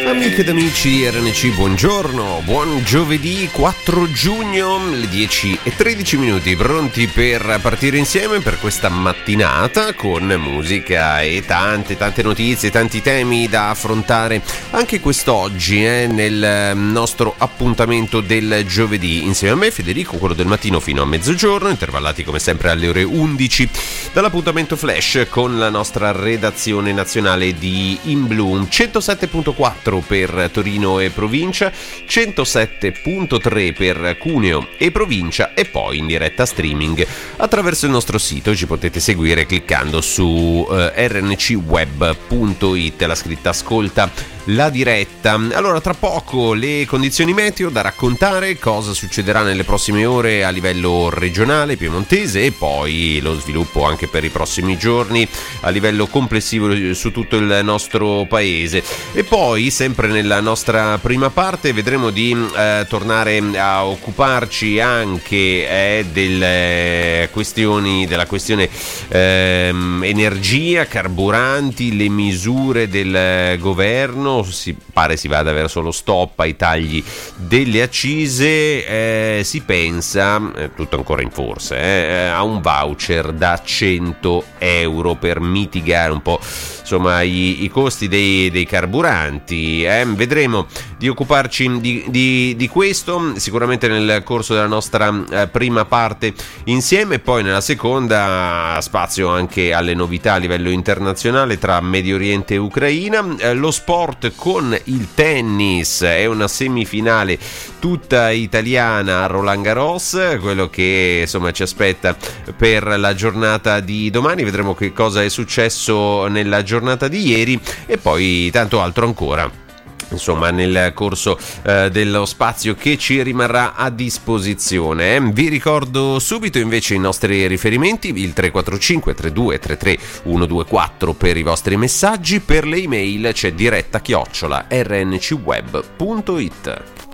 Amiche ed amici di RNC, buongiorno, buon giovedì 4 giugno, le 10:13, pronti per partire insieme per questa mattinata con musica e tante notizie, tanti temi da affrontare anche quest'oggi nel nostro appuntamento del giovedì. Insieme a me Federico, quello del mattino fino a mezzogiorno, intervallati come sempre alle ore 11 dall'appuntamento Flash con la nostra redazione nazionale di In Bloom. 107.4 per Torino e provincia, 107.3 per Cuneo e provincia e poi in diretta streaming attraverso il nostro sito. Ci potete seguire cliccando su rncweb.it, la scritta ascolta la diretta. Allora, tra poco le condizioni meteo da raccontare, cosa succederà nelle prossime ore a livello regionale piemontese e poi lo sviluppo anche per i prossimi giorni a livello complessivo su tutto il nostro paese. E poi sempre nella nostra prima parte vedremo di tornare a occuparci anche della questione energia, carburanti, le misure del governo. Si pare si vada verso lo stop ai tagli delle accise, si pensa, tutto ancora in forse, a un voucher da 100 euro per mitigare un po' insomma i costi dei carburanti. Vedremo di occuparci di questo sicuramente nel corso della nostra prima parte insieme, poi nella seconda spazio anche alle novità a livello internazionale tra Medio Oriente e Ucraina, lo sport con il tennis, è una semifinale tutta italiana a Roland Garros, quello che insomma ci aspetta per la giornata di domani. Vedremo che cosa è successo nella giornata di ieri e poi tanto altro ancora, insomma, nel corso dello spazio che ci rimarrà a disposizione. Vi ricordo subito invece i nostri riferimenti: il 345 3233 124 per i vostri messaggi, per le email c'è diretta @rncweb.it.